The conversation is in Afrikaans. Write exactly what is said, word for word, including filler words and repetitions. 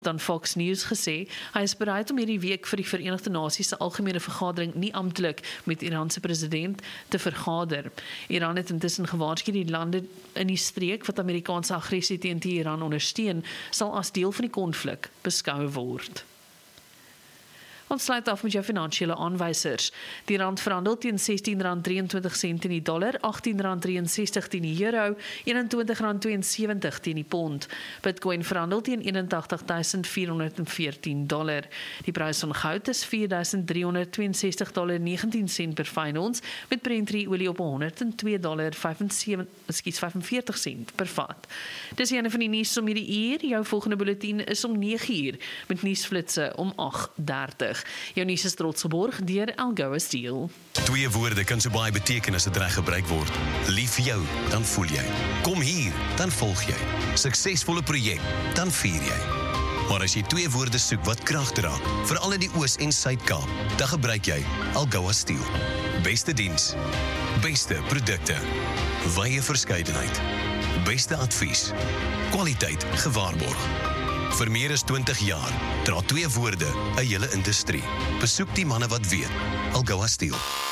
aan Fox News gesê, hy is bereid om hierdie week vir die Verenigde Nasies se algemene vergadering nie amptelik met Iran se president te vergader. Iran het intussen gewaarsku die lande in die streek wat Amerikaanse aggressie teen Iran ondersteun, sal as deel van die konflik beskou word. Ons sluit af met jou finansiële aanwysers. Die rand verhandel teen sestien rand drieëntwintig sent in die dollar, agttien rand ses drie teen die euro, eenentwintig rand ses twee teen die pond. Bitcoin verhandel teen eenentagtig duisend vierhonderd veertien dollar. Die prys van goud is vier duisend driehonderd tweeënsestig dollar negentien sent per fyn ons, met Brent olie op honderd en twee dollar vyfenveertig sent per vat. Dis een van die nuus om hierdie uur. Jou volgende bulletin is om nege uur, met nuusflitse om agt dertig. Jou nuus is trots geborg deur Algoa Steel. Twee woorde kan so baie beteken as dit reg gebruik word. Lief vir jou, dan voel jy. Kom hier, dan volg jy. Suksesvolle projek, dan vier jy. Maar as jy twee woorde soek wat krag dra, veral in die Oos- en Suid-Kaap, dan gebruik jy Algoa Steel. Beste diens, beste produkte, wye verskeidenheid, beste advies, kwaliteit gewaarborg. Vir meer as twintig jaar dra twee woorde 'n hele industrie. Besoek die manne wat weet. Algoa Steel.